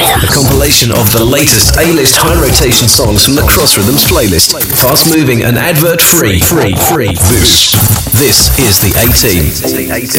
A compilation of the latest A-list high rotation songs from the Cross Rhythms playlist. Fast moving and advert free. This is the A-Team.